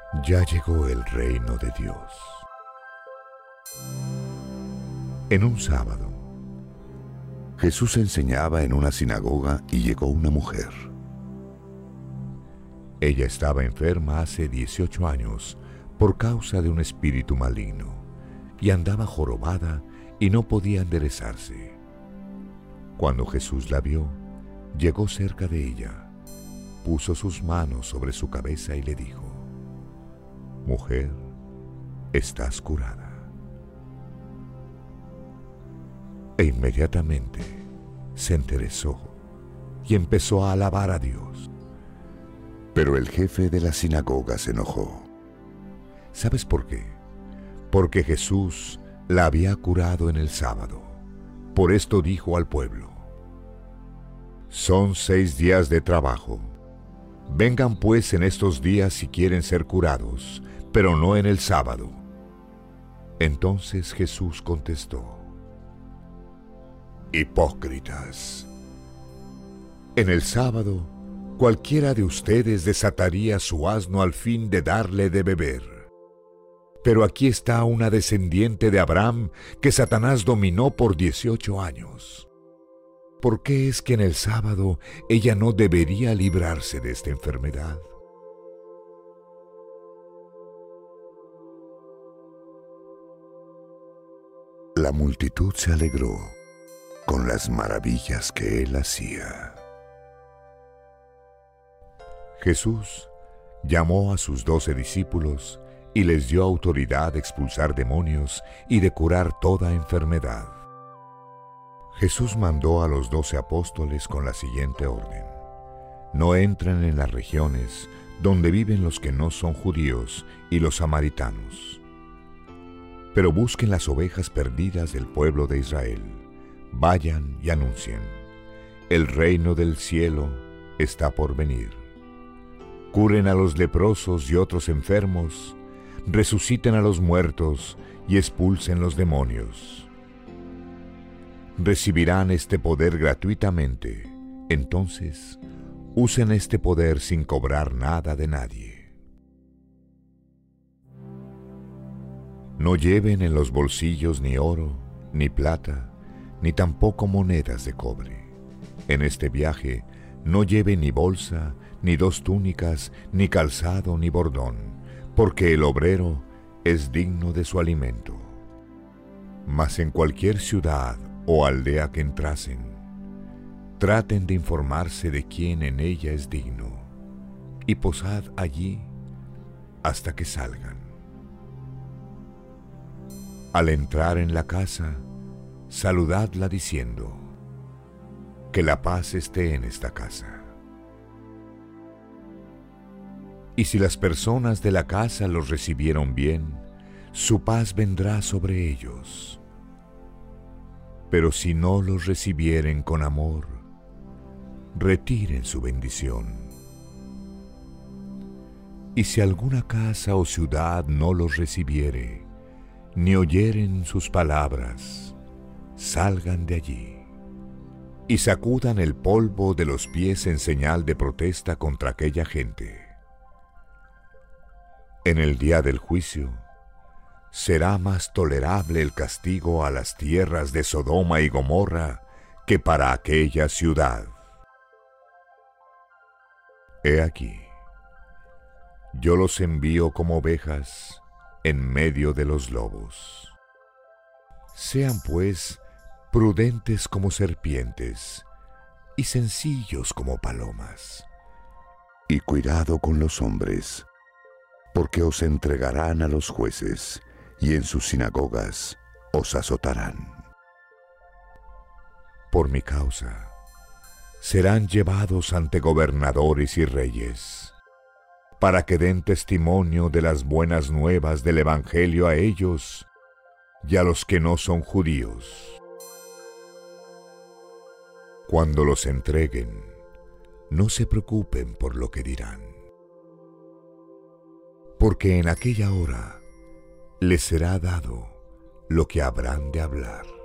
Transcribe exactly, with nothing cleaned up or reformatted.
Ya llegó el reino de Dios. En un sábado, Jesús enseñaba en una sinagoga y llegó una mujer. Ella estaba enferma hace dieciocho años por causa de un espíritu maligno y andaba jorobada y no podía enderezarse. Cuando Jesús la vio, llegó cerca de ella, puso sus manos sobre su cabeza y le dijo: «Mujer, estás curada». E inmediatamente se enderezó y empezó a alabar a Dios. Pero el jefe de la sinagoga se enojó. ¿Sabes por qué? Porque Jesús la había curado en el sábado. Por esto dijo al pueblo: «Son seis días de trabajo. Vengan pues en estos días si quieren ser curados, pero no en el sábado». Entonces Jesús contestó: «Hipócritas, en el sábado cualquiera de ustedes desataría su asno al fin de darle de beber. Pero aquí está una descendiente de Abraham que Satanás dominó por dieciocho años. ¿Por qué es que en el sábado ella no debería librarse de esta enfermedad?». La multitud se alegró con las maravillas que él hacía. Jesús llamó a sus doce discípulos y les dio autoridad de expulsar demonios y de curar toda enfermedad. Jesús mandó a los doce apóstoles con la siguiente orden: no entren en las regiones donde viven los que no son judíos y los samaritanos, pero busquen las ovejas perdidas del pueblo de Israel. Vayan y anuncien: el reino del cielo está por venir. Curen a los leprosos y otros enfermos, resuciten a los muertos y expulsen los demonios. Recibirán este poder gratuitamente, entonces usen este poder sin cobrar nada de nadie. No lleven en los bolsillos ni oro, ni plata, ni tampoco monedas de cobre. En este viaje no lleven ni bolsa, ni dos túnicas, ni calzado, ni bordón, porque el obrero es digno de su alimento. Mas en cualquier ciudad o aldea que entrasen, traten de informarse de quién en ella es digno, y posad allí hasta que salgan. Al entrar en la casa, saludadla diciendo: que la paz esté en esta casa. Y si las personas de la casa los recibieron bien, su paz vendrá sobre ellos. Pero si no los recibieren con amor, retiren su bendición. Y si alguna casa o ciudad no los recibiere, ni oyeren sus palabras, salgan de allí y sacudan el polvo de los pies en señal de protesta contra aquella gente. En el día del juicio, será más tolerable el castigo a las tierras de Sodoma y Gomorra que para aquella ciudad. He aquí, yo los envío como ovejas en medio de los lobos. Sean pues prudentes como serpientes y sencillos como palomas. Y cuidado con los hombres, porque os entregarán a los jueces, y en sus sinagogas os azotarán. Por mi causa, serán llevados ante gobernadores y reyes, para que den testimonio de las buenas nuevas del Evangelio a ellos y a los que no son judíos. Cuando los entreguen, no se preocupen por lo que dirán, porque en aquella hora les será dado lo que habrán de hablar.